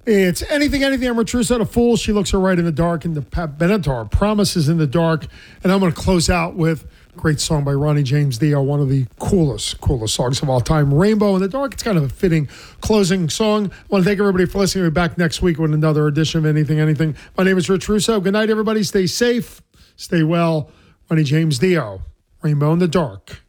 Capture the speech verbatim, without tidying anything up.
It's Anything, Anything. I'm Rich Russo, a fool. She looks her right in the dark. And the Pat Benatar, Promises in the Dark. And I'm going to close out with a great song by Ronnie James Dio, one of the coolest, coolest songs of all time, Rainbow in the Dark. It's kind of a fitting closing song. I want to thank everybody for listening. We'll be back next week with another edition of Anything, Anything. My name is Rich Russo. Good night, everybody. Stay safe. Stay well. Ronnie James Dio, Rainbow in the Dark.